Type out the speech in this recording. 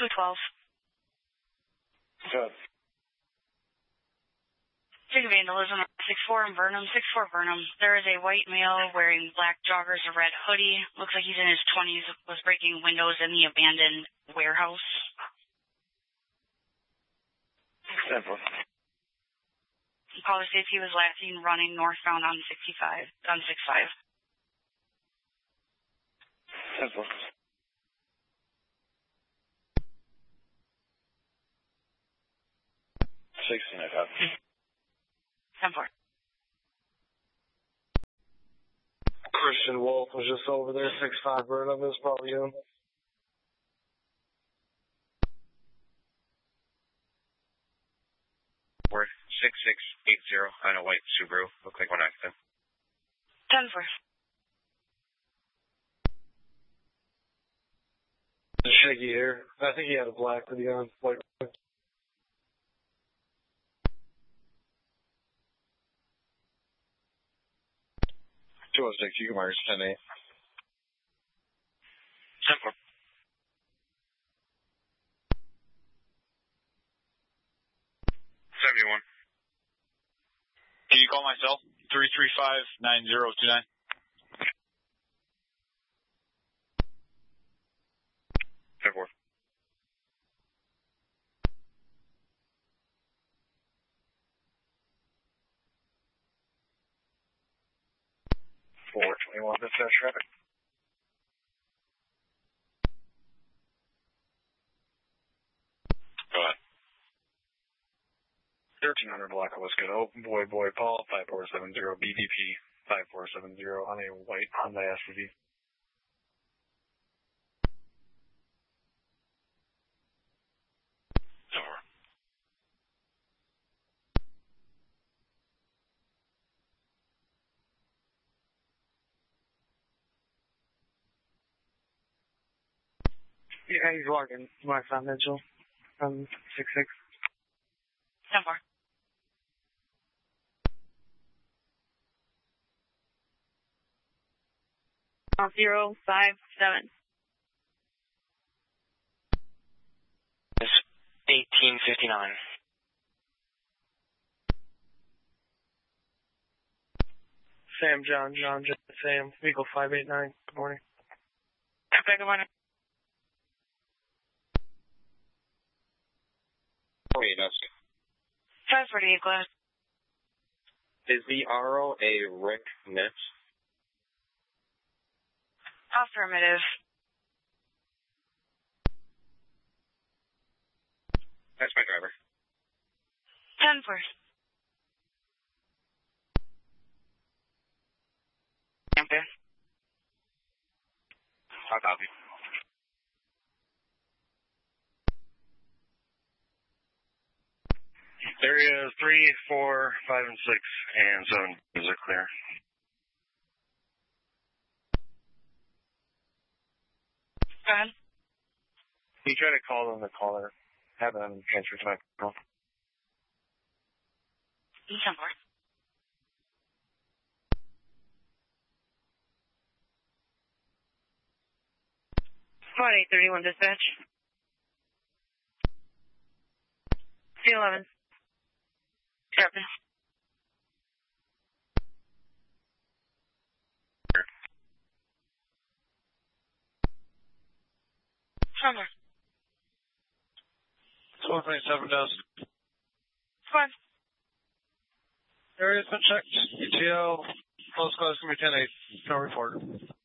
212. Good. Take vandalism 64 in Burnham, 64 Burnham. There is a white male wearing black joggers, a red hoodie. Looks like he's in his 20s, was breaking windows in the abandoned warehouse. Simple. Caller states he was last seen running northbound on 65, on 65. Simple. I got. 10-4. Christian Wolf was just over there, 6'5", Burnham is probably him. We're 6680 on a white Subaru. Looks like one accident. 10-4. Shaky hair. I think he had a black hoodie on. White. 206, you can mark 10-8. Simple. 71. Can you call my cell? 335-9029. 10-4. Dispatch traffic. Go ahead. 1300 block of Westgate. Open boy Paul 5470 BDP 5470 on a white Hyundai SUV. Yeah, he's walking. Mark Van Mitchell from 66. 10-4. On 057. It's 1859. John, Sam, Eagle 589. Good morning. Okay, good morning. Dusk. 548 glass. Is the RO a Rick Nitz? Affirmative. That's my driver. 10-4. Okay. I'll copy. Areas 3, 4, 5, and 6, and 7 are clear. Go ahead. You try to call them the caller. Have them transfer to my phone. 10-4. Squad 831 dispatch. C11. Copy. Summer. 1227 Dusk. Squad. Area's been checked. ETL. Close class can be 10-8. No report.